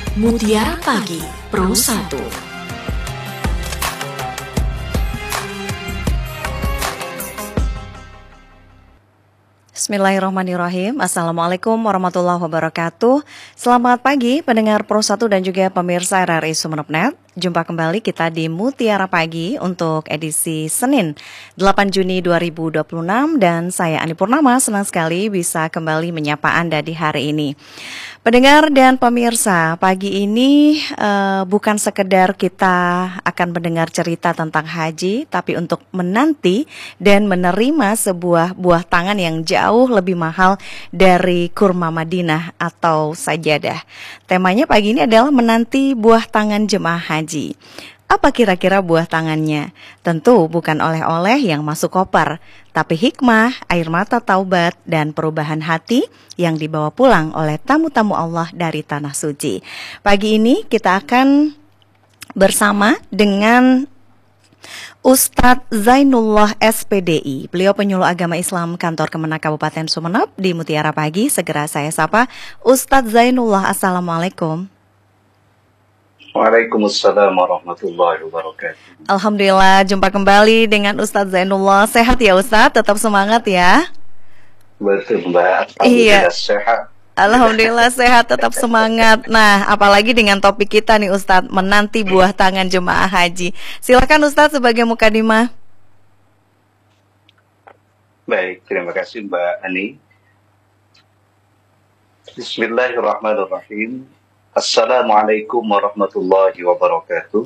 Mutiara Pagi Pro 1. Bismillahirrahmanirrahim. Assalamualaikum warahmatullahi wabarakatuh. Selamat pagi pendengar Pro 1 dan juga pemirsa RRI Sumeneb. Jumpa kembali kita di Mutiara Pagi untuk edisi Senin 8 Juni 2026 dan saya Ani Purnama senang sekali bisa kembali menyapa Anda di hari ini. Pendengar dan pemirsa, pagi ini bukan sekedar kita akan mendengar cerita tentang haji, tapi untuk menanti dan menerima sebuah buah tangan yang jauh lebih mahal dari kurma Madinah atau sajadah. Temanya pagi ini adalah menanti buah tangan jemaah haji. Apa kira-kira buah tangannya? Tentu bukan oleh-oleh yang masuk koper, tapi hikmah, air mata taubat, dan perubahan hati yang dibawa pulang oleh tamu-tamu Allah dari Tanah Suci. Pagi ini kita akan bersama dengan Ustadz Zainullah SPDI. Beliau penyuluh agama Islam Kantor Kemenak Kabupaten Sumeneb di Mutiara Pagi. Segera saya sapa Ustadz Zainullah. Assalamualaikum. Waalaikumsalam warahmatullahi wabarakatuh. Alhamdulillah jumpa kembali dengan Ustadz Zainullah. Sehat ya Ustadz? Tetap semangat ya? Betul Mbak, Alhamdulillah sehat. Alhamdulillah sehat, tetap semangat. Nah, apalagi dengan topik kita nih Ustadz, menanti buah tangan jemaah haji. Silakan Ustadz sebagai mukadimah. Baik, terima kasih Mbak Ani. Bismillahirrahmanirrahim. Assalamualaikum warahmatullahi wabarakatuh.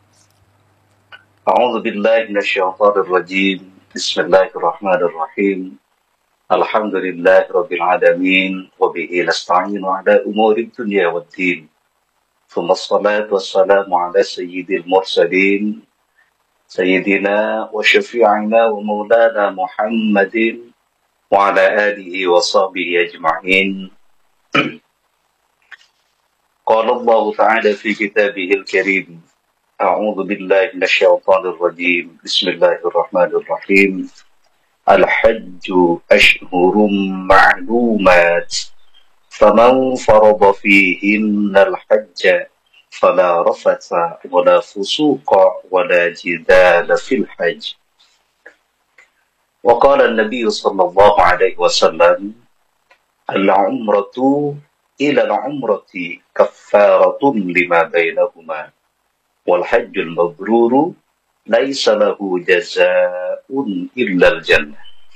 A'udzu billahi minasyaitonir rajim. Bismillahirrahmanirrahim. Alhamdulillahi rabbil alamin wa bihi nasta'inu ala umuri dunya waddin. Tsumma shalatu wassalamu ala sayyidil mursalin sayyidina wa syafi'ina wa maulana Muhammadin wa ala alihi wa sahbihi ajma'in. قال الله تعالى في كتابه الكريم أعوذ بالله من الشيطان الرجيم بسم الله الرحمن الرحيم الحج أشهر معلومات فمن فرض فيهن الحج فلا رفث ولا فسوق ولا جدال في الحج وقال النبي صلى الله عليه وسلم العمرة إلى العمرة كفارة لما بينهما والحج المبرور ليس له جزاء إلا الجنة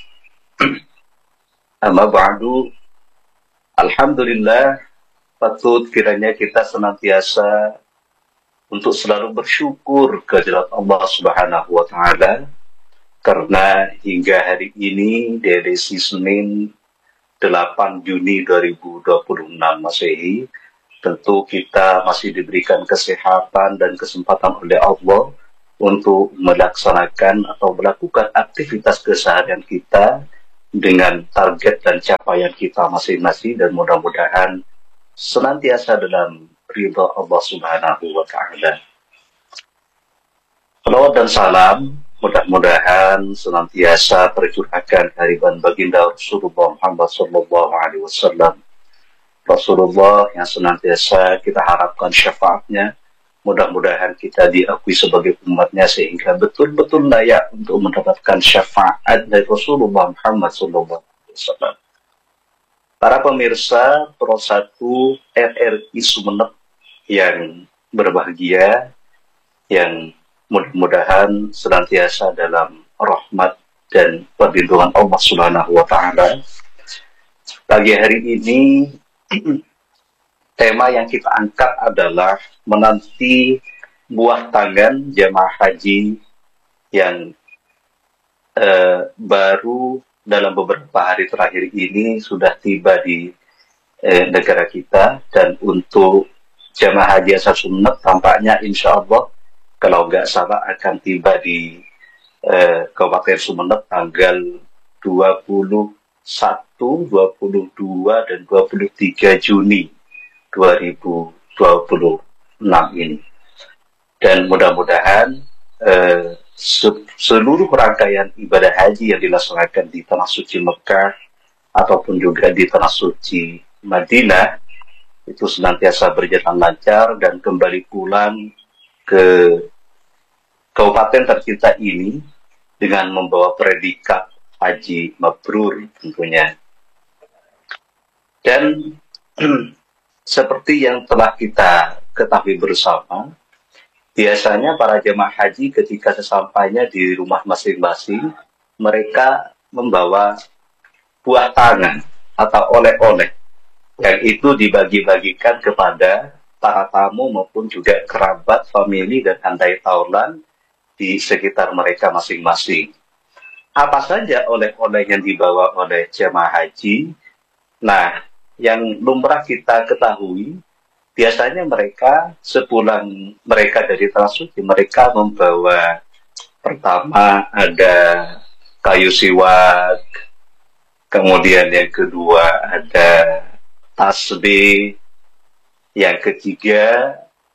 أما بعد Alhamdulillah, patut kiranya kita senantiasa untuk selalu bersyukur kehadirat Allah Subhanahu wa Ta'ala, karena hingga hari ini di edisi Senin 8 Juni 2026 Masehi, tentu kita masih diberikan kesehatan dan kesempatan oleh Allah untuk melaksanakan atau melakukan aktivitas keseharian kita dengan target dan capaian kita masing-masing, dan mudah-mudahan senantiasa dalam ridha Allah Subhanahu wa Ta'ala. Salawat dan salam mudah-mudahan senantiasa tercurahkan kehadiran baginda Rasulullah Muhammad SAW. Rasulullah yang senantiasa kita harapkan syafaatnya. Mudah-mudahan kita diakui sebagai umatnya sehingga betul-betul layak untuk mendapatkan syafaat dari Rasulullah Muhammad SAW. Para pemirsa Pro 1 RRI Sumeneb yang berbahagia, yang mudah-mudahan senantiasa dalam rahmat dan perlindungan Allah Subhanahu wa Ta'ala. Pagi hari ini tema yang kita angkat adalah menanti buah tangan jemaah haji yang baru dalam beberapa hari terakhir ini sudah tiba di negara kita. Dan untuk jemaah haji asal Sumeneb tampaknya insya Allah kalau nggak salah akan tiba di Kabupaten Sumeneb tanggal 21, 22, dan 23 Juni 2026 ini. Dan mudah-mudahan seluruh rangkaian ibadah haji yang dilaksanakan di Tanah Suci Mekah ataupun juga di Tanah Suci Madinah itu senantiasa berjalan lancar dan kembali pulang ke kabupaten tercinta ini dengan membawa predikat haji mabrur tentunya. Dan seperti yang telah kita ketahui bersama, biasanya para jemaah haji ketika sesampainya di rumah masing-masing, mereka membawa buah tangan atau oleh-oleh yang itu dibagi-bagikan kepada para tamu maupun juga kerabat, famili, dan handai taulan di sekitar mereka masing-masing. Apa saja oleh-oleh yang dibawa oleh jemaah haji? Nah, yang lumrah kita ketahui, biasanya mereka sepulang mereka dari Tanah Suci, mereka membawa pertama ada kayu siwak, kemudian yang kedua ada tasbih, yang ketiga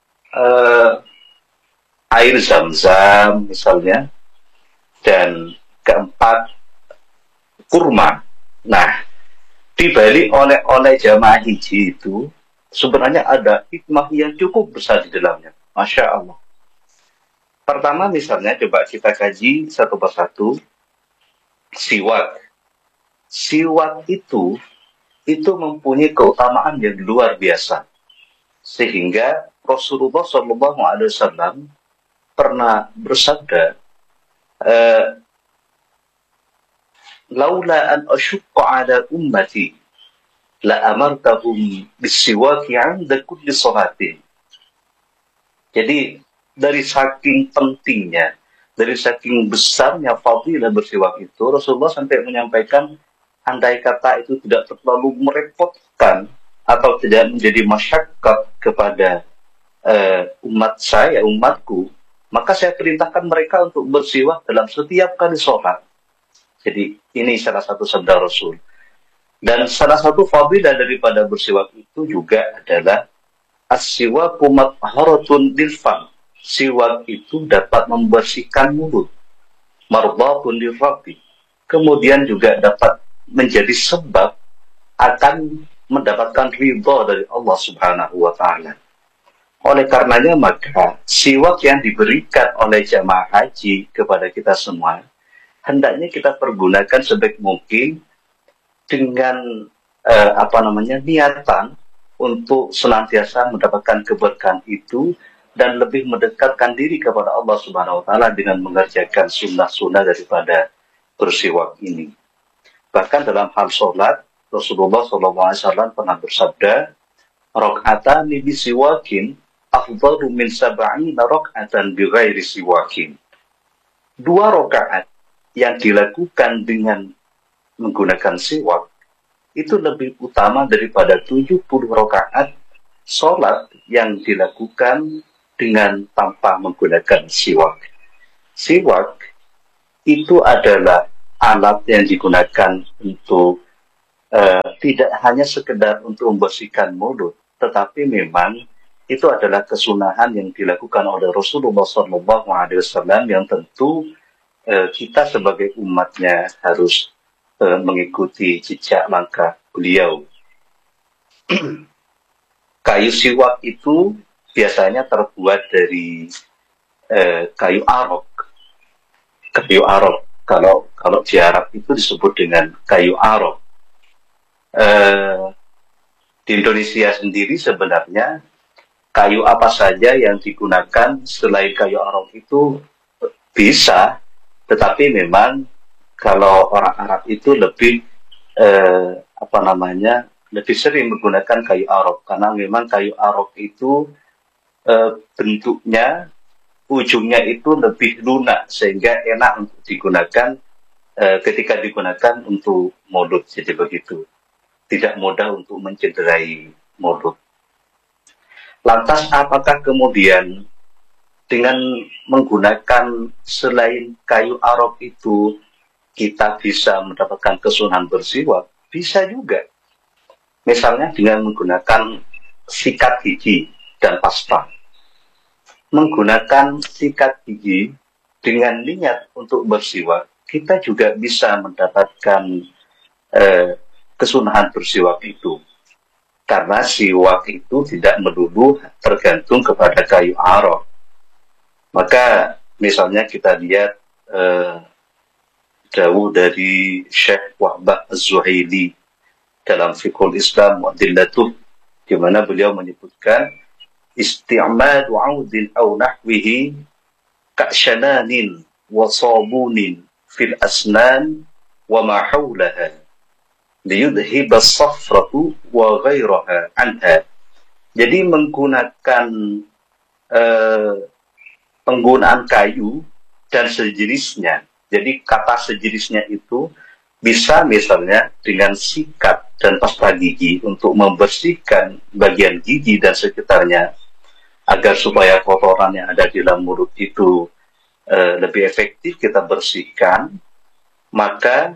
air zam-zam misalnya, dan keempat kurma. Nah, di balik oleh-oleh jamaah haji itu sebenarnya ada hikmah yang cukup besar di dalamnya. Masya Allah. Pertama misalnya coba kita kaji satu persatu, siwak. Siwak itu mempunyai keutamaan yang luar biasa. Sehingga Rasulullah SAW pernah bersabda, laula an asyukka ala ummati la amartahum bisiwaki 'inda kulli shalatin. Jadi dari saking pentingnya, dari saking besarnya fadilah bersiwak itu, Rasulullah sampai menyampaikan andai kata itu tidak terlalu merepotkan atau tidak menjadi masyaqqat kepada umat saya, umatku, maka saya perintahkan mereka untuk bersiwak dalam setiap kali sholat. Jadi ini salah satu sabda Rasul. Dan salah satu fadilah daripada bersiwak itu juga adalah as-siwaku matharatun lil fam. Siwak itu dapat membersihkan mulut. Mardatun lil rabbi. Kemudian juga dapat menjadi sebab akan mendapatkan ridha dari Allah Subhanahu wa taala. Oleh karenanya maka siwak yang diberikan oleh jamaah haji kepada kita semua hendaknya kita pergunakan sebaik mungkin dengan niatan untuk senantiasa mendapatkan keberkahan itu dan lebih mendekatkan diri kepada Allah Subhanahu wa taala dengan mengerjakan sunnah-sunnah daripada bersiwak ini. Bahkan dalam hal sholat, Rasulullah SAW pernah bersabda, "Rok'atani bisiwakin afdalu min sab'ina rok'atan bighairi siwakin." 2 rakaat yang dilakukan dengan menggunakan siwak itu lebih utama daripada 70 rakaat sholat yang dilakukan dengan tanpa menggunakan siwak. Siwak itu adalah alat yang digunakan untuk tidak hanya sekedar untuk membersihkan mulut, tetapi memang itu adalah kesunahan yang dilakukan oleh Rasulullah SAW yang tentu kita sebagai umatnya harus mengikuti jejak langkah beliau. Kayu siwak itu biasanya terbuat dari kayu arok. Kayu arok. Kalau di Arab itu disebut dengan kayu arok. Di Indonesia sendiri sebenarnya kayu apa saja yang digunakan selain kayu arok itu bisa. Tetapi memang kalau orang Arab itu lebih lebih sering menggunakan kayu arok karena memang kayu arok itu bentuknya ujungnya itu lebih lunak sehingga enak untuk digunakan ketika digunakan untuk mulut, jadi begitu, tidak mudah untuk mencederai mulut. Lantas apakah kemudian dengan menggunakan selain kayu arok itu kita bisa mendapatkan kesunahan bersiwak? Bisa juga. Misalnya dengan menggunakan sikat gigi dan pasta. Menggunakan sikat gigi dengan niat untuk bersiwak, kita juga bisa mendapatkan kesunahan bersiwak itu. Karena siwak itu tidak melulu tergantung kepada kayu arok. Maka misalnya kita lihat dawuh dari Syekh Wahbah Az-Zuhaili dalam Fiqhul Islam Mu'adillatuh, di mana beliau menyebutkan isti'madu 'audin aw nahwihi ka'shananin wa sabunin fil asnan wa ma hawlaha liyudhiba as-safratu wa ghairaha anha. Jadi menggunakan penggunaan kayu dan sejenisnya. Jadi kata sejenisnya itu bisa misalnya dengan sikat dan pasta gigi untuk membersihkan bagian gigi dan sekitarnya agar supaya kotoran yang ada di dalam mulut itu lebih efektif kita bersihkan, maka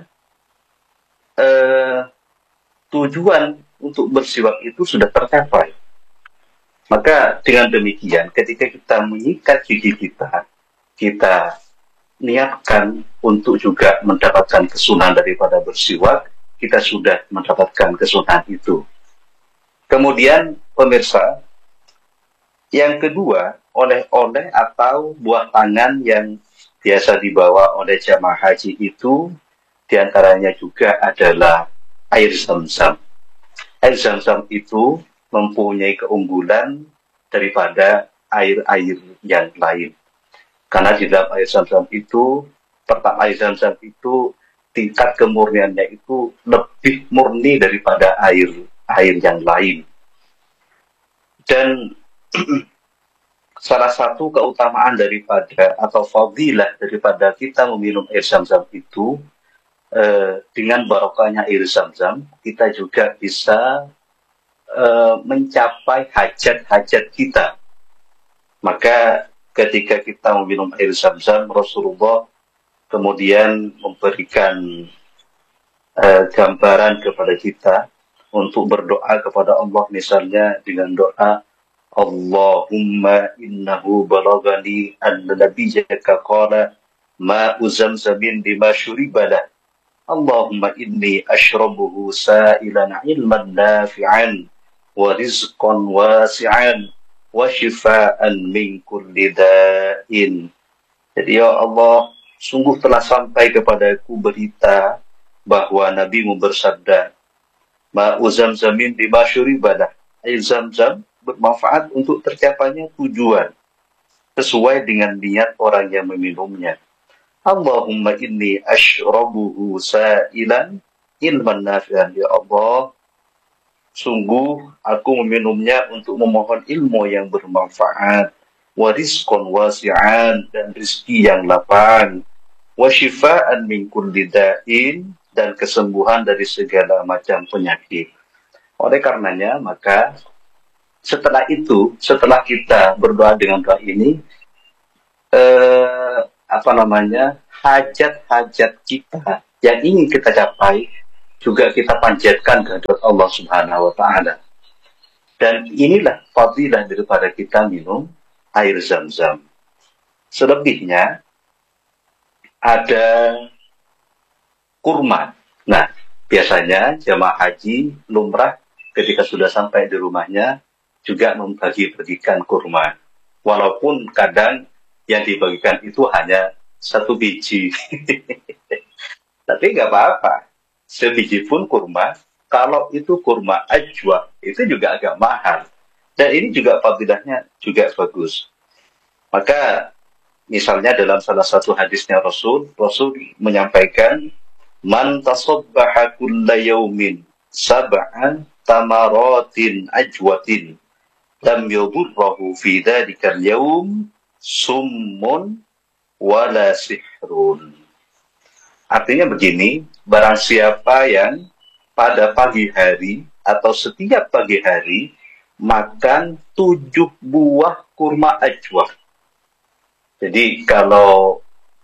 tujuan untuk bersiwak itu sudah tercapai. Maka dengan demikian ketika kita menyikat gigi kita, kita niatkan untuk juga mendapatkan kesunahan daripada bersiwak, kita sudah mendapatkan kesunahan itu. Kemudian pemirsa, yang kedua, oleh-oleh atau buah tangan yang biasa dibawa oleh jamaah haji itu, diantaranya juga adalah air zam-zam. Air zam-zam itu mempunyai keunggulan daripada air-air yang lain. Karena di dalam air zam-zam itu, pertama air zam-zam itu tingkat kemurniannya itu lebih murni daripada air yang lain. Dan salah satu keutamaan daripada atau fadilah daripada kita meminum air zam-zam itu, dengan barokahnya air zam-zam, kita juga bisa mencapai hajat-hajat kita. Maka ketika kita meminum air zam-zam, Rasulullah kemudian memberikan gambaran kepada kita untuk berdoa kepada Allah, misalnya dengan doa Allahumma innahu balagani anna nabiyyaka qala ma'u zamzamin lima syuribalah Allahumma inni ashrabuhu sa'ilan ilman nafi'an wa rizqan wasi'an wa shifaan min kulli da'in. Jadi ya Allah, sungguh telah sampai kepadaku berita bahwa Nabi-Mu bersabda, ma'u zamzamin lima syuribalah, air zam-zam bermanfaat untuk tercapainya tujuan sesuai dengan niat orang yang meminumnya. Allahumma inni ashrabuhu sa'ilan ilman nafi'an. Ya Allah, sungguh aku meminumnya untuk memohon ilmu yang bermanfaat, wa rizqan wasi'an, dan rizki yang lapang, wa shifaan min kulli da'in, dan kesembuhan dari segala macam penyakit. Oleh karenanya, maka setelah itu, setelah kita berdoa dengan doa ini, hajat-hajat kita yang ingin kita capai juga kita panjatkan kehadirat Allah Subhanahu wa Ta'ala. Dan inilah fadilah daripada kita minum air zam-zam. Selebihnya ada kurma. Nah, biasanya jamaah haji lumrah ketika sudah sampai di rumahnya juga membagi-bagikan kurma. Walaupun kadang yang dibagikan itu hanya 1 biji. Tapi nggak apa-apa. Sebiji pun kurma. Kalau itu kurma ajwa, itu juga agak mahal. Dan ini juga fadilahnya juga bagus. Maka misalnya dalam salah satu hadisnya Rasul menyampaikan, man tasabbaha kulla yawmin sab'an tamaratin ajwatin lam yudurrahu fi dhalikal yawm summun wala sihrun. Artinya begini, barang siapa yang pada pagi hari atau setiap pagi hari makan 7 buah kurma ajwa. Jadi kalau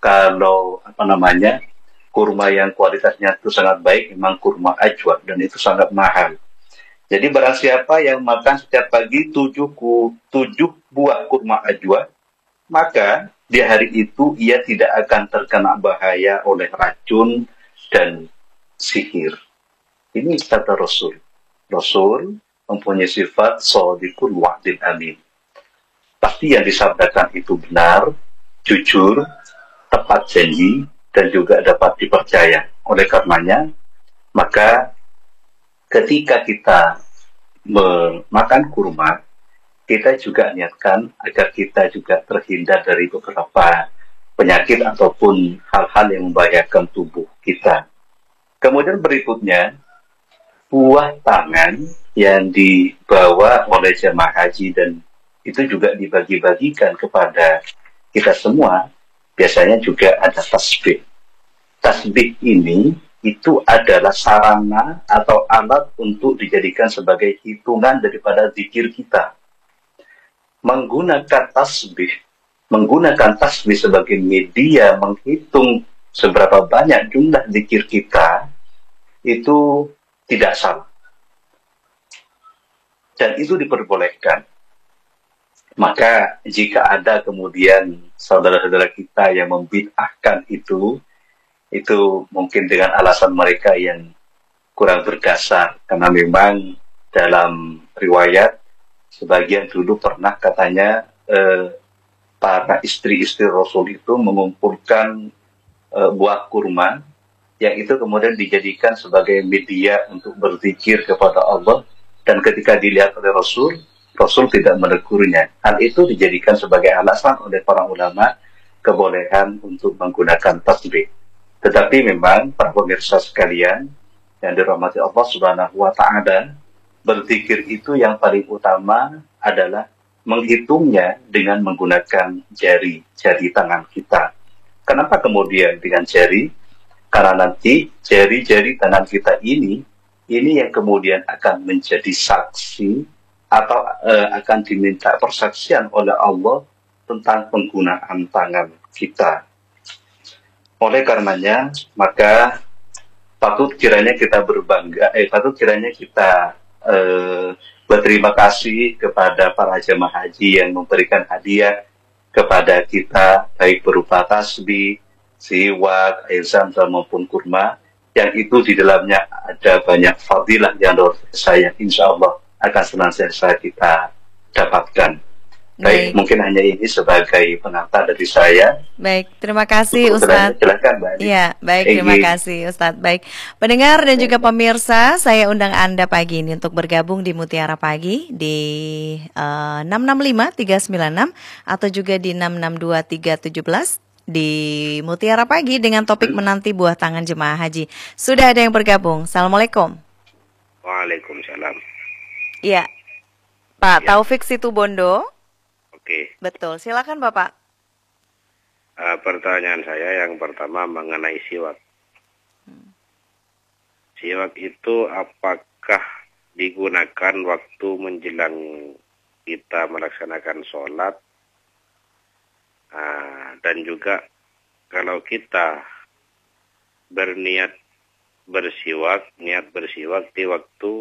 kurma yang kualitasnya itu sangat baik, memang kurma ajwa, dan itu sangat mahal. Jadi barang siapa yang makan setiap pagi 7 buah kurma ajwa, maka di hari itu ia tidak akan terkena bahaya oleh racun dan sihir. Ini kata Rasul. Rasul mempunyai sifat shadiqul wa'dil amin. Pasti yang disabdakan itu benar, jujur, tepat janji, dan juga dapat dipercaya. Oleh karenanya, maka ketika kita memakan kurma, kita juga niatkan agar kita juga terhindar dari beberapa penyakit ataupun hal-hal yang membahayakan tubuh kita. Kemudian berikutnya, buah tangan yang dibawa oleh jemaah haji dan itu juga dibagi-bagikan kepada kita semua, biasanya juga ada tasbih. Tasbih ini itu adalah sarana atau alat untuk dijadikan sebagai hitungan daripada zikir kita. Menggunakan tasbih sebagai media menghitung seberapa banyak jumlah zikir kita, itu tidak salah. Dan itu diperbolehkan. Maka jika ada kemudian saudara-saudara kita yang membid'ahkan itu mungkin dengan alasan mereka yang kurang berdasar. Karena memang dalam riwayat, sebagian dulu pernah katanya para istri-istri Rasul itu mengumpulkan buah kurma, yang itu kemudian dijadikan sebagai media untuk berzikir kepada Allah. Dan ketika dilihat oleh Rasul tidak menegurnya. Hal itu dijadikan sebagai alasan oleh para ulama kebolehan untuk menggunakan tasbih. Tetapi memang para pemirsa sekalian yang dirahmati Allah Subhanahu wa Ta'ala, berzikir itu yang paling utama adalah menghitungnya dengan menggunakan jari tangan kita. Kenapa kemudian dengan jari? Karena nanti jari-jari tangan kita ini yang kemudian akan menjadi saksi atau akan diminta persaksian oleh Allah tentang penggunaan tangan kita. Oleh karenanya, maka patut kiranya kita berterima kasih kepada para jemaah haji yang memberikan hadiah kepada kita, baik berupa tasbih, siwak, air zam-zam maupun kurma, yang itu di dalamnya ada banyak fadilah yang luar biasa yang insya Allah akan senantiasa kita dapatkan. Baik, mungkin hanya ini sebagai pengantar dari saya. Baik, terima kasih Ustadz. Silakan, Mbak. Iya, baik, terima kasih Ustadz. Baik, pendengar dan juga pemirsa, saya undang Anda pagi ini untuk bergabung di Mutiara Pagi di 665-396 atau juga di 662-317 di Mutiara Pagi dengan topik menanti buah tangan jemaah haji. Sudah ada yang bergabung. Assalamualaikum. Waalaikumsalam. Iya, Pak Taufik Situbondo. Oke. Betul, silakan Bapak. Pertanyaan saya yang pertama mengenai siwak. Siwak itu apakah digunakan waktu menjelang kita melaksanakan sholat? Dan juga kalau kita berniat bersiwak di waktu